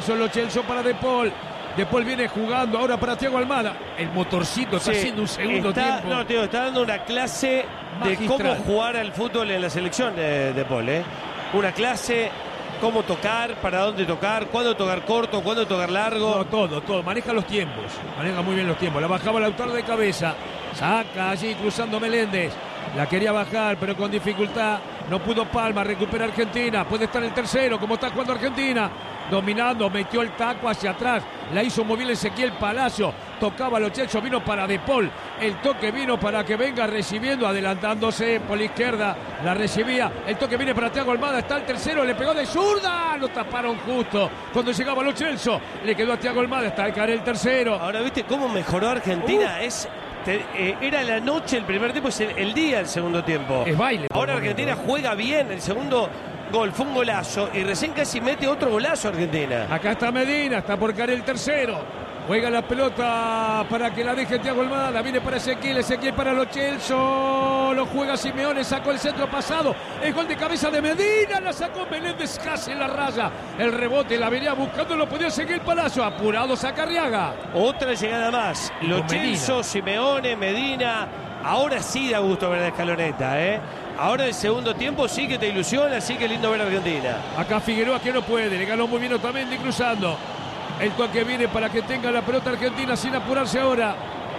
Lo Celso para De Paul. De Paul viene jugando ahora para Thiago Almada. El motorcito está haciendo un segundo tiempo. No, tío, está dando una clase magistral de cómo jugar al fútbol en la selección de Paul, ¿eh? Una clase, cómo tocar, para dónde tocar, cuándo tocar corto, cuándo tocar largo. No, todo. Maneja los tiempos. Maneja muy bien los tiempos. La bajaba Lautaro de cabeza. Saca allí cruzando Meléndez. La quería bajar, pero con dificultad. No pudo Palma. Recupera Argentina. Puede estar el tercero, como está jugando Argentina. Dominando, metió el taco hacia atrás. La hizo móvil Ezequiel Palacio. Tocaba Lo Celso, vino para De Paul. El toque vino para que venga recibiendo, adelantándose por la izquierda. La recibía. El toque viene para Thiago Almada. Está el tercero, le pegó de zurda. Lo taparon justo cuando llegaba Lo Celso. Le quedó a Thiago Almada. Está el caer el tercero. Ahora, ¿viste cómo mejoró Argentina? Era la noche el primer tiempo, es el día el segundo tiempo. Es baile. Ahora Argentina juega bien. El segundo gol fue un golazo y recién casi mete otro golazo Argentina. Acá está Medina, está por caer el tercero. Juega la pelota para que la deje Thiago Almada. Viene para Ezequiel para Lo Celso. Lo juega Simeone, sacó el centro pasado. El gol de cabeza de Medina. La sacó Meléndez casi en la raya. El rebote la venía buscando, lo podía seguir el Palacio. Apurado saca Arriaga. Otra llegada más. Lo Celso, Simeone, Medina. Ahora sí da gusto ver la escaloneta, ¿eh? Ahora el segundo tiempo sí que te ilusiona, sí que lindo ver a Argentina. Acá Figueroa que no puede. Le ganó muy bien Otamendi cruzando. El toque viene para que tenga la pelota Argentina sin apurarse ahora.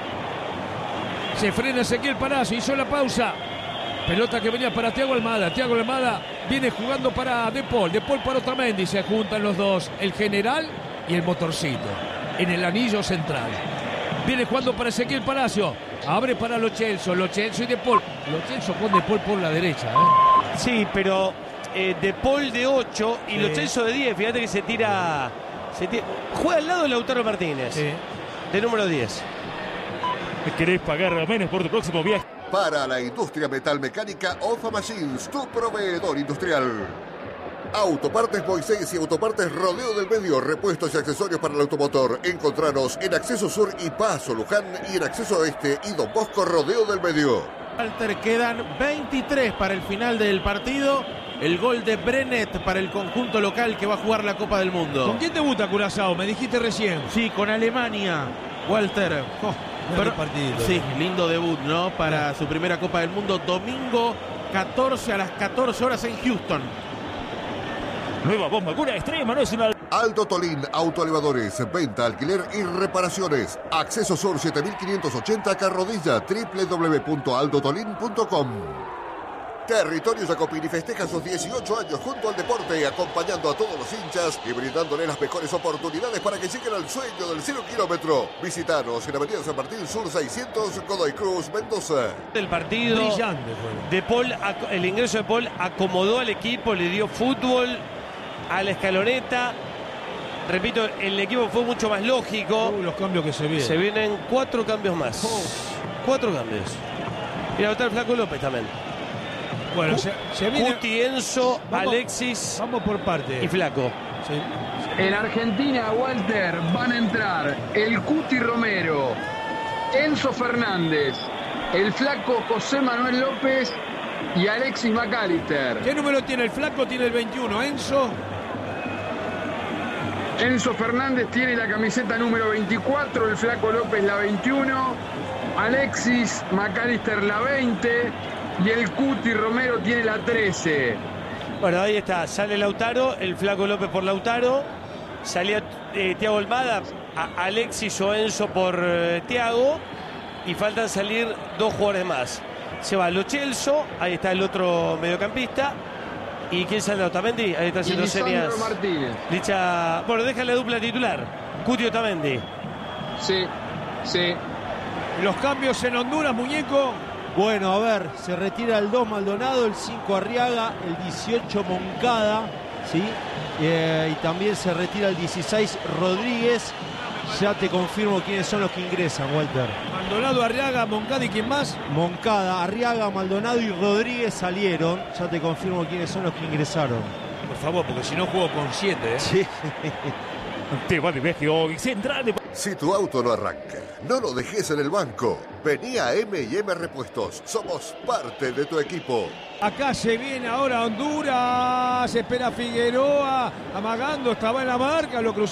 Se frena Ezequiel Palacio, hizo la pausa. Pelota que venía para Thiago Almada. Thiago Almada viene jugando para De Paul. De Paul para Otamendi. Se juntan los dos, el general y el motorcito, en el anillo central. Viene jugando para Ezequiel Palacio. Abre para Lo Celso y De Paul. Lo Celso con De Paul por la derecha, ¿eh? Sí, pero De Paul de 8 y Lo Celso de 10. Fíjate que se tira. Juega al lado de Lautaro Martínez, de número 10. ¿Querés pagar menos por tu próximo viaje? Para la industria metalmecánica, OFA Machines, tu proveedor industrial. Autopartes Moisés y Autopartes Rodeo del Medio, repuestos y accesorios para el automotor. Encontranos en Acceso Sur y Paso Luján y en Acceso Oeste y Don Bosco Rodeo del Medio. Walter, quedan 23 para el final del partido. El gol de Brenet para el conjunto local que va a jugar la Copa del Mundo. ¿Con quién debuta Curazao? Me dijiste recién. Sí, con Alemania. Walter. Partido, sí, lindo debut, ¿no? Para su primera Copa del Mundo. Domingo 14 a las 14 horas en Houston. Nueva bomba, cura extrema, no es una... Aldo Tolín, autoelevadores, venta, alquiler y reparaciones. Acceso Sur 7580 Carrodilla, www.aldotolin.com. Territorio Jacopini festeja sus 18 años junto al deporte, acompañando a todos los hinchas y brindándoles las mejores oportunidades para que lleguen al sueño del 0 kilómetro. Visitanos en Avenida San Martín Sur 600, Godoy Cruz, Mendoza. El partido brillante fue. De Paul, el ingreso de Paul acomodó al equipo, le dio fútbol a la escaloneta. Repito, el equipo fue mucho más lógico. Los cambios que se vienen. Se vienen 4 cambios más. 4 cambios. Y va a estar Flaco López también. Bueno, se viene. Cuti, Enzo, Alexis. Vamos por parte. Y Flaco. Sí. En Argentina, Walter, van a entrar el Cuti Romero, Enzo Fernández, el Flaco José Manuel López y Alexis McAllister. ¿Qué número tiene el Flaco? Tiene el 21. Enzo Fernández tiene la camiseta número 24, el Flaco López la 21, Alexis McAllister la 20 y el Cuti Romero tiene la 13. Bueno, ahí está, sale Lautaro, el Flaco López por Lautaro, salía Thiago Almada, Alexis o Enzo por Thiago, y faltan salir 2 jugadores más. Se va Lo Celso, ahí está el otro mediocampista. ¿Y quién sale? Otamendi, ahí está haciendo señas. Martínez. Licha, bueno, deja la dupla titular. Cuti Otamendi. Sí. Los cambios en Honduras, muñeco. Bueno, a ver, se retira el 2 Maldonado, el 5 Arriaga, el 18 Moncada, ¿sí? Y también se retira el 16 Rodríguez. Ya te confirmo quiénes son los que ingresan, Walter. Maldonado, Arriaga, Moncada y ¿quién más? Moncada, Arriaga, Maldonado y Rodríguez salieron. Ya te confirmo quiénes son los que ingresaron. Por favor, porque si no juego con 7, ¿eh? Sí. Te va de viaje hoy, central. Si tu auto no arranca, no lo dejes en el banco. Vení a M&M Repuestos. Somos parte de tu equipo. Acá se viene ahora Honduras. Espera Figueroa. Amagando, estaba en la marca, lo cruzó.